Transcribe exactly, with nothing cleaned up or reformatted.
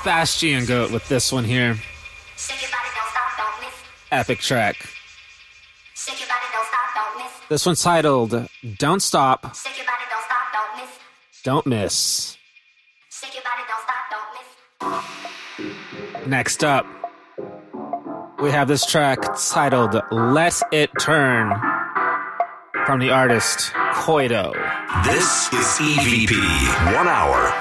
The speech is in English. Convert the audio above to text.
Sebastian Goat with this one here. Epic track. This one's titled Don't Stop, Don't Miss. Next up, we have this track titled Let It Turn from the artist Koido. This is E V P, one hour